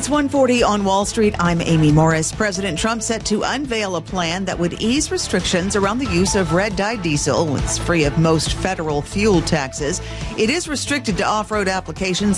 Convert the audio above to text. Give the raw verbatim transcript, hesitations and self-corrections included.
It's one forty on Wall Street. I'm Amy Morris. President Trump set to unveil a plan that would ease restrictions around the use of red-dye diesel. It's free of most federal fuel taxes. It is restricted to off-road applications